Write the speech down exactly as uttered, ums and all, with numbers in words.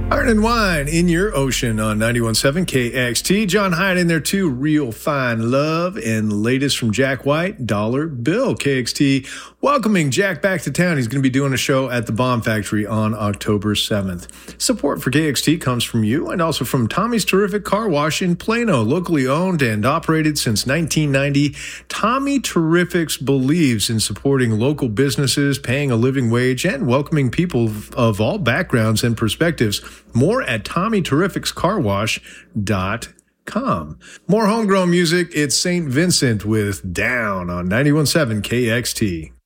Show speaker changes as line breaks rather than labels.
Iron and Wine in your ocean on ninety-one point seven K X T. John Hyatt in there too. Real Fine Love and latest from Jack White, Dollar Bill. K X T welcoming Jack back to town. He's going to be doing a show at the Bomb Factory on October seventh. Support for K X T comes from you and also from Tommy's Terrific Car Wash in Plano, locally owned and operated since nineteen ninety. Tommy Terrifics believes in supporting local businesses, paying a living wage, and welcoming people of all backgrounds and perspectives. More at Tommy Terrifics Car Wash dot com. More homegrown music. It's Saint Vincent with Down on ninety-one point seven K X T.